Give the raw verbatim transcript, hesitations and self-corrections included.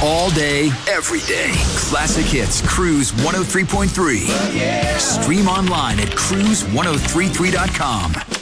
All day, every day. Classic Hits, Cruise one oh three point three. Stream online at cruise ten thirty-three dot com.